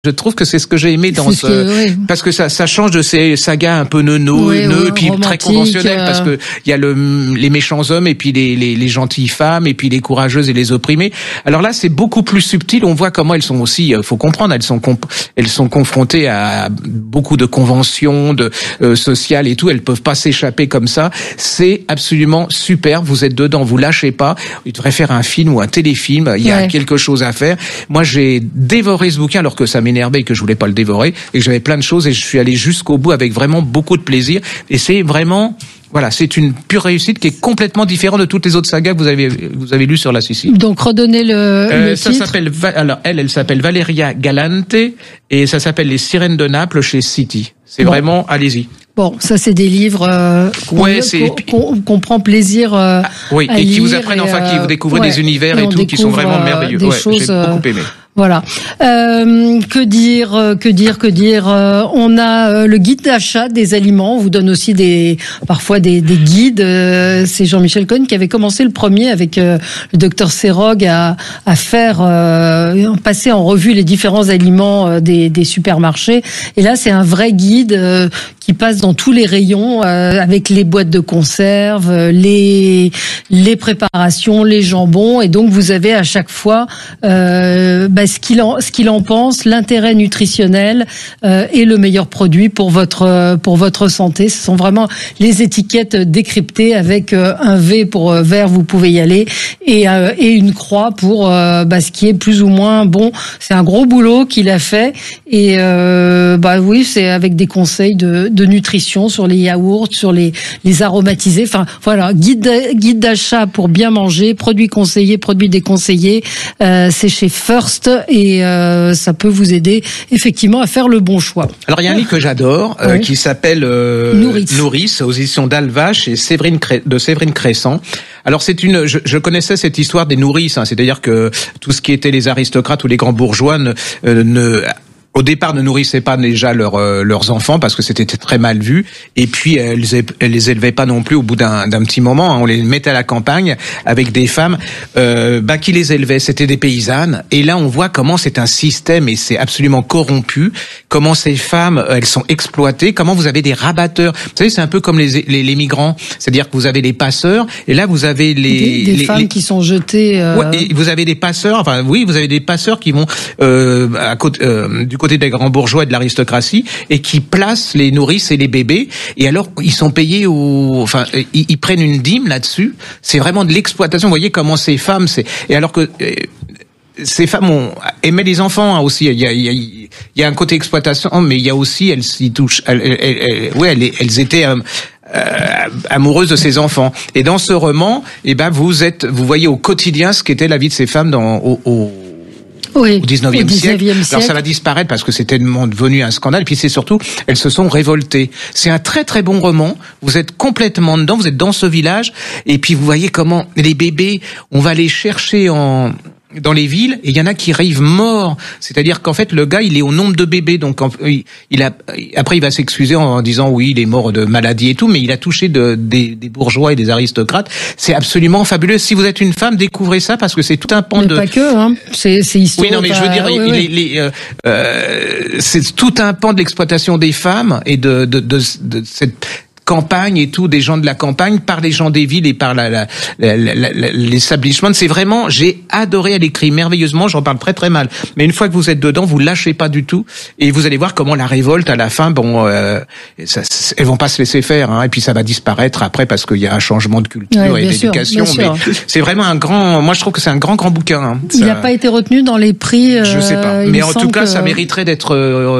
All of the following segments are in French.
Je trouve que c'est ce que j'ai aimé dans parce que ça change de ces sagas un peu neuneux, puis très conventionnels, parce que il y a les méchants hommes et puis les gentilles femmes et puis les courageuses et les opprimées. Alors là, c'est beaucoup plus subtil. On voit comment elles sont aussi, faut comprendre, elles sont confrontées à beaucoup de conventions, sociales et tout. Elles peuvent pas s'échapper comme ça. C'est absolument super. Vous êtes dedans, vous lâchez pas. Il devrait faire un film ou un téléfilm. Il y a quelque chose à faire. Moi, j'ai dévoré ce bouquin alors que ça m'énervait et que je voulais pas le dévorer et que j'avais plein de choses et je suis allé jusqu'au bout avec vraiment beaucoup de plaisir et c'est vraiment c'est une pure réussite qui est complètement différente de toutes les autres sagas que vous avez lues sur la Sicile. Donc redonnez le ça titre. S'appelle elle s'appelle Valeria Galante et ça s'appelle Les Sirènes de Naples chez City. C'est vraiment, allez-y. Bon, ça c'est des livres qu'on prend plaisir à et qui vous apprennent, qui vous découvrez des univers et tout, qui sont vraiment merveilleux. J'ai beaucoup aimé. Voilà. Que dire on a le guide d'achat des aliments. On vous donne aussi parfois des guides. C'est Jean-Michel Cohen qui avait commencé le premier avec le docteur Serog à faire passer en revue les différents aliments des supermarchés. Et là, c'est un vrai guide qui passe dans tous les rayons avec les boîtes de conserve, les préparations, les jambons. Et donc, vous avez à chaque fois ce qu'il en pense, l'intérêt nutritionnel et le meilleur produit pour votre santé. Ce sont vraiment les étiquettes décryptées avec un V pour vert, vous pouvez y aller, et une croix pour ce qui est plus ou moins bon. C'est un gros boulot qu'il a fait et c'est avec des conseils de nutrition sur les yaourts, sur les aromatisés. Enfin voilà, guide d'achat pour bien manger, produits conseillés, produits déconseillés. C'est chez First. Et ça peut vous aider effectivement à faire le bon choix. Alors il y a un livre que j'adore qui s'appelle Nourrice aux éditions d'Alvache et de Séverine Crescent. Alors je connaissais cette histoire des nourrices, c'est-à-dire que tout ce qui était les aristocrates ou les grands bourgeois au départ ne nourrissaient pas déjà leurs enfants parce que c'était très mal vu et puis elles les élevaient pas non plus au bout d'un petit moment, on les mettait à la campagne avec des femmes qui les élevaient, c'était des paysannes et là on voit comment c'est un système et c'est absolument corrompu, comment ces femmes elles sont exploitées, comment vous avez des rabatteurs. Vous savez, c'est un peu comme les migrants, c'est-à-dire que vous avez les passeurs et là vous avez des femmes qui sont jetées et vous avez des passeurs, vous avez des passeurs qui vont à côté du côté des grands bourgeois et de l'aristocratie et qui placent les nourrices et les bébés et alors ils sont payés ils prennent une dîme là-dessus. C'est vraiment de l'exploitation. Vous voyez comment ces femmes et alors que ces femmes aimaient les enfants aussi. Il y a un côté exploitation, mais il y a aussi elles s'y touchent. Elles étaient amoureuses de ces enfants. Et dans ce roman, vous voyez au quotidien ce qu'était la vie de ces femmes au 19e siècle. Alors ça va disparaître parce que c'était devenu un scandale. Et puis c'est surtout, elles se sont révoltées. C'est un très très bon roman. Vous êtes complètement dedans. Vous êtes dans ce village. Et puis vous voyez comment les bébés, on va les chercher dans les villes et il y en a qui arrivent morts. C'est-à-dire qu'en fait le gars il est au nombre de bébés, donc après il va s'excuser en disant oui il est mort de maladie et tout, mais il a touché des bourgeois et des aristocrates. C'est absolument fabuleux. Si vous êtes une femme, découvrez ça parce que c'est tout un pan pas que c'est histoire. Oui non mais je veux dire c'est tout un pan de l'exploitation des femmes et de cette campagne et tout, des gens de la campagne par les gens des villes et par l'establishment. C'est vraiment, j'ai adoré, elle écrit merveilleusement, j'en parle très très mal. Mais une fois que vous êtes dedans, vous lâchez pas du tout et vous allez voir comment la révolte à la fin, elles vont pas se laisser faire, et puis ça va disparaître après parce qu'il y a un changement de culture et d'éducation. Mais c'est vraiment moi je trouve que c'est un grand bouquin. Il n'a pas été retenu dans les prix. Je sais pas, mais en tout cas ça mériterait d'être.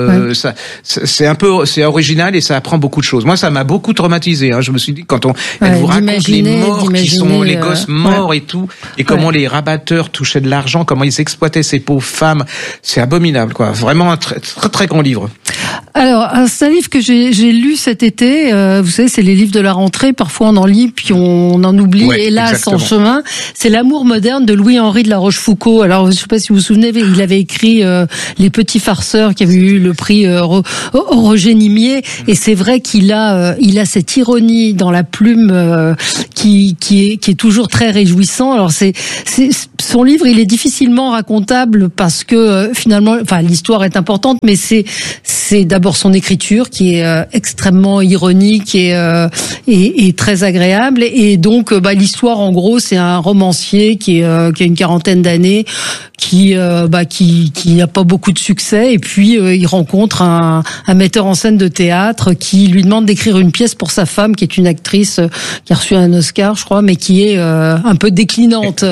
C'est original et ça apprend beaucoup de choses. Moi ça m'a beaucoup traumatisé. Je me suis dit quand elle vous raconte les morts qui sont les gosses morts et tout, et comment les rabatteurs touchaient de l'argent, comment ils exploitaient ces pauvres femmes, c'est abominable quoi. Vraiment un très très très grand livre. Alors, c'est un livre que j'ai lu cet été. Vous savez, c'est les livres de la rentrée. Parfois, on en lit, puis on en oublie. Ouais, hélas, exactement. en chemin. C'est L'amour moderne de Louis-Henri de La Rochefoucauld. Alors, je sais pas si vous vous souvenez, il avait écrit Les Petits Farceurs, qui avait eu le prix Roger Nimier. Et c'est vrai qu'il a cette ironie dans la plume qui est toujours très réjouissant. Alors, son livre, il est difficilement racontable parce que finalement, enfin, l'histoire est importante, mais c'est d'abord son écriture qui est extrêmement ironique et très agréable. Et donc, l'histoire, en gros, c'est un romancier qui a une quarantaine d'années, qui n'a pas beaucoup de succès, et puis il rencontre un metteur en scène de théâtre qui lui demande d'écrire une pièce pour sa femme, qui est une actrice qui a reçu un Oscar, je crois, mais qui est un peu déclinante.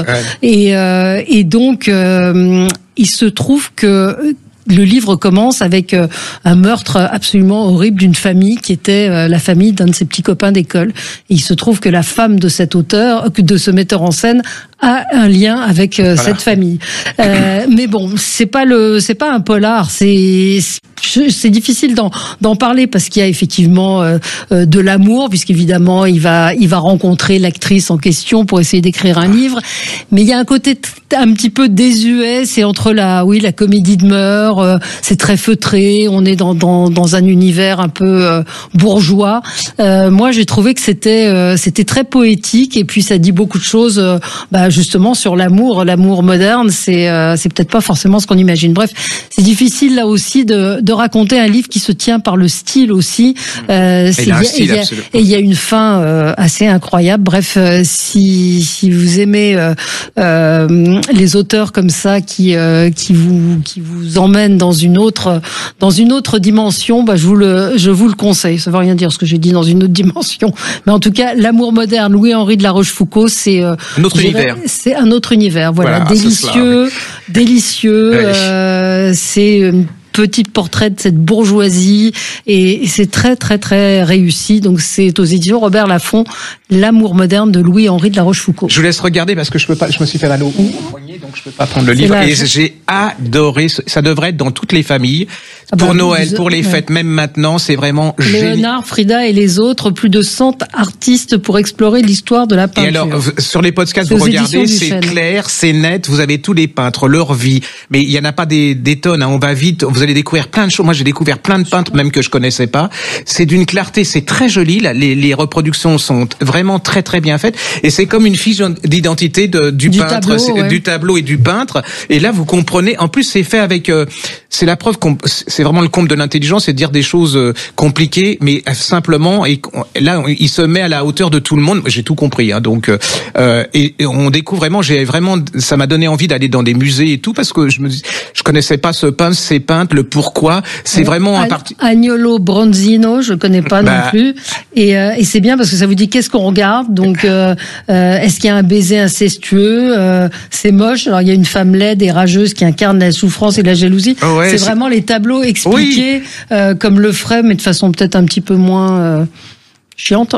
Et donc, il se trouve que le livre commence avec un meurtre absolument horrible d'une famille qui était la famille d'un de ses petits copains d'école. Et il se trouve que la femme de cet auteur, de ce metteur en scène, a un lien avec cette famille. Mais bon, c'est pas un polar. C'est difficile d'en parler parce qu'il y a effectivement de l'amour, puisqu'évidemment il va rencontrer l'actrice en question pour essayer d'écrire un livre. Mais il y a un côté un petit peu désuet. C'est entre la comédie de mœurs. C'est très feutré. On est dans un univers un peu bourgeois. Moi, j'ai trouvé que c'était très poétique, et puis ça dit beaucoup de choses. Justement sur l'amour moderne, c'est peut-être pas forcément ce qu'on imagine. Bref, c'est difficile là aussi de raconter un livre qui se tient par le style aussi. Et il y a une fin assez incroyable. Bref, si vous aimez les auteurs comme ça qui vous emmènent dans une autre dimension, je vous le conseille. Ça veut rien dire ce que j'ai dit, dans une autre dimension, mais en tout cas, L'amour moderne, Louis-Henri de La Rochefoucauld, c'est un autre univers. C'est un autre univers, voilà, délicieux. C'est une petite portrait de cette bourgeoisie, et c'est très très très réussi. Donc c'est aux éditions Robert Laffont, L'amour moderne de Louis-Henri de La Rochefoucauld. Je vous laisse regarder parce que je me suis fait mal au poignet, donc je peux pas prendre le livre. Et j'ai adoré. Ça devrait être dans toutes les familles. Pour Noël, pour les fêtes, même maintenant, c'est vraiment génial. Léonard, Frida et les autres, plus de 100 artistes pour explorer l'histoire de la peinture. Et alors, sur les podcasts, vous regardez, c'est clair, c'est net, vous avez tous les peintres, leur vie. Mais il y en a pas des tonnes, hein, on va vite, vous allez découvrir plein de choses. Moi, j'ai découvert plein de peintres, même que je connaissais pas. C'est d'une clarté, c'est très joli, là, les reproductions sont vraiment très très bien faites. Et c'est comme une fiche d'identité du peintre, du tableau et du peintre. Et là, vous comprenez, en plus, c'est fait avec, c'est la preuve c'est vraiment le comble de l'intelligence, c'est de dire des choses compliquées, mais simplement. Et là, il se met à la hauteur de tout le monde. J'ai tout compris, hein, donc et on découvre vraiment. Ça m'a donné envie d'aller dans des musées et tout, parce que je connaissais pas ce peintre, ces peintres, le pourquoi. C'est vraiment un parti. Agnolo Bronzino, je connais pas non plus. Et c'est bien parce que ça vous dit qu'est-ce qu'on regarde. Donc est-ce qu'il y a un baiser incestueux? C'est moche. Alors il y a une femme laide et rageuse qui incarne la souffrance et la jalousie. C'est vraiment les tableaux expliqués comme le ferait, mais de façon peut-être un petit peu moins chiante,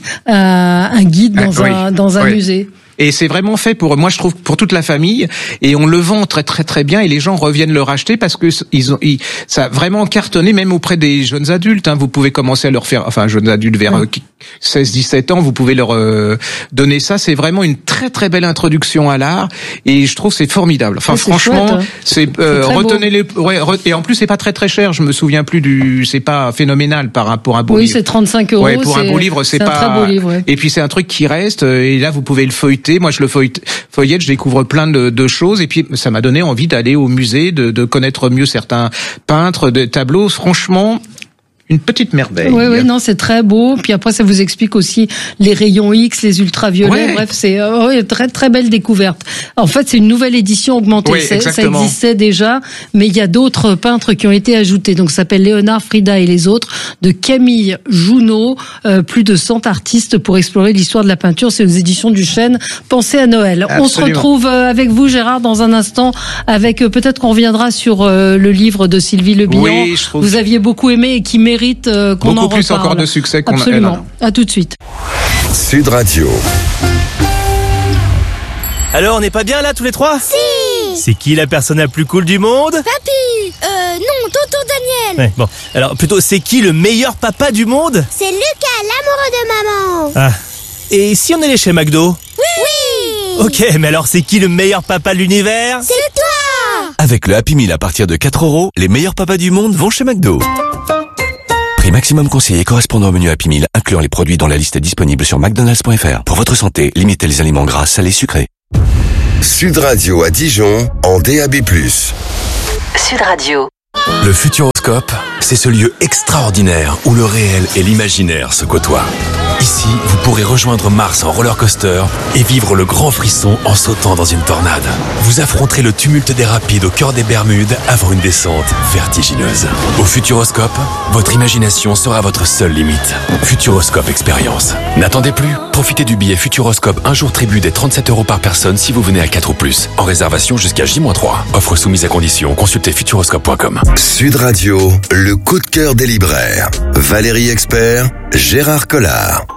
un guide dans un musée. Et c'est vraiment fait moi je trouve, pour toute la famille, et on le vend très très très bien, et les gens reviennent le racheter parce que ça a vraiment cartonné, même auprès des jeunes adultes, hein. Vous pouvez commencer à leur faire, jeunes adultes vers 16-17 ans, vous pouvez leur donner ça. C'est vraiment une très très belle introduction à l'art, et je trouve que c'est formidable. Franchement, chouette, hein. C'est retenez-les, et en plus c'est pas très très cher. Je me souviens plus c'est pas phénoménal pour un beau livre. Oui, c'est 35 €. Ouais, pour un beau livre, c'est pas. Un très beau livre. Ouais. Et puis c'est un truc qui reste, et là vous pouvez le feuilleter. Moi, je le feuillette, je découvre plein de choses, et puis ça m'a donné envie d'aller au musée, de connaître mieux certains peintres, de tableaux. Franchement, une petite merveille. Oui, non, c'est très beau. Puis après, ça vous explique aussi les rayons X, les ultraviolets. Ouais. Bref, c'est une très très belle découverte. En fait, c'est une nouvelle édition augmentée. Ça existait déjà, mais il y a d'autres peintres qui ont été ajoutés. Donc, ça s'appelle Léonard, Frida et les autres, de Camille Jounot. Plus de 100 artistes pour explorer l'histoire de la peinture. C'est aux éditions du Chêne. Pensez à Noël. Absolument. On se retrouve avec vous, Gérard, dans un instant. Avec peut-être qu'on reviendra sur le livre de Sylvie Le Bihan. Oui, je trouve. Vous aviez beaucoup aimé et qui mérite qu'on en reparle. Beaucoup plus encore de succès qu'on a. Absolument. À tout de suite. Sud Radio. Alors, on n'est pas bien là tous les trois? Si. C'est qui la personne la plus cool du monde? Papy. Non, tonton Daniel. Ouais, bon, alors plutôt, c'est qui le meilleur papa du monde? C'est Lucas, l'amoureux de maman. Ah. Et si on allait chez McDo? Oui. Ok, mais alors c'est qui le meilleur papa de l'univers? C'est toi. Avec le Happy Meal à partir de 4 €, les meilleurs papas du monde vont chez McDo. Prix maximum conseillé correspondant au menu Happy Meal, incluant les produits dont la liste est disponible sur mcdonalds.fr. Pour votre santé, limitez les aliments gras, salés, sucrés. Sud Radio à Dijon, en DAB+. Sud Radio. Le Futuroscope, c'est ce lieu extraordinaire où le réel et l'imaginaire se côtoient. Ici, vous pourrez rejoindre Mars en roller coaster et vivre le grand frisson en sautant dans une tornade. Vous affronterez le tumulte des rapides au cœur des Bermudes avant une descente vertigineuse. Au Futuroscope, votre imagination sera votre seule limite. Futuroscope Expérience. N'attendez plus, profitez du billet Futuroscope un jour tribu des 37 € par personne si vous venez à 4 ou plus. En réservation jusqu'à J-3. Offre soumise à condition, consultez futuroscope.com. Sud Radio, le coup de cœur des libraires. Valérie Expert, Gérard Collard.